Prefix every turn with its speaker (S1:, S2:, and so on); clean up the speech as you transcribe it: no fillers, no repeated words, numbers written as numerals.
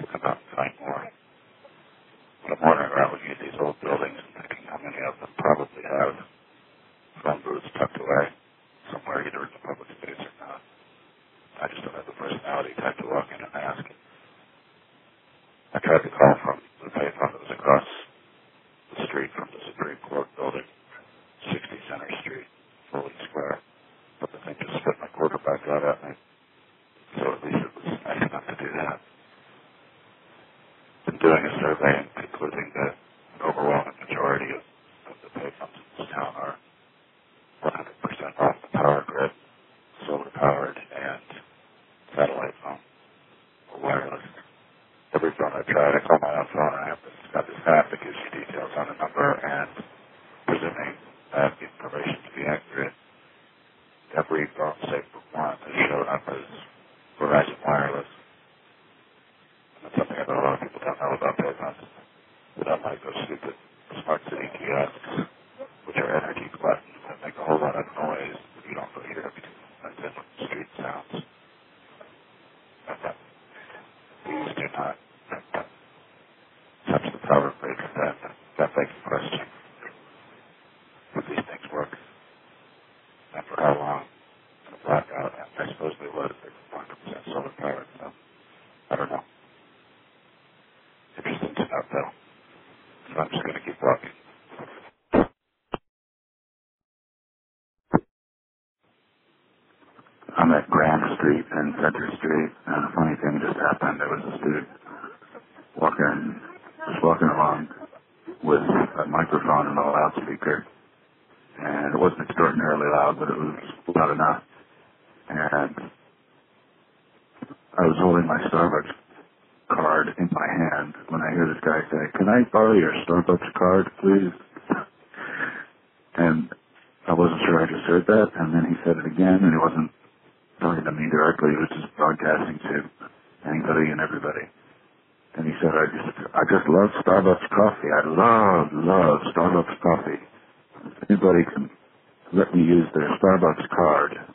S1: come out and find more. But I'm wandering around looking at these old buildings and thinking how many of them probably have phone booths tucked away somewhere, either in the public space or not. I just don't have the personality type to walk in and ask. I tried to call from the payphone that was across the street from the Supreme Court building, 60 Center Street, fully square. But the thing just spit my quarterback out at me. So at least it was nice enough to do that. Been doing a survey and concluding that an overwhelming majority of the payphones in this town are 100% off the power grid, solar powered, and satellite phone or wireless. Every phone I tried, I call my own phone and I got this app that gives you details on the number, and presuming I have the information to be accurate, every phone save for one has shown up as Verizon Wireless. And that's something that a lot of people don't know about payphones. They don't like those stupid smart city kiosks, which are energy buttons that make a whole lot of noise that you don't really hear because that's in what the street sounds. These do not touch the power grid. That begs the question. Would these things work? And for how long? In a blackout? And I suppose they would if they were 100% solar powered. So, I don't know. Interesting to note, though. So I'm just going to keep walking. I'm at Grand Street and Center Street, and a funny thing just happened. There was this dude just walking along with a microphone and a loudspeaker, and it wasn't extraordinarily loud, but it was loud enough. And I was holding my Starbucks card in my hand when I hear this guy say, "Can I borrow your Starbucks card, please?" And I wasn't sure I just heard that, and then he said it again, and he wasn't talking to me directly, he was just broadcasting to anybody and everybody. And he said, I just love Starbucks coffee. I love Starbucks coffee. If anybody can let me use their Starbucks card,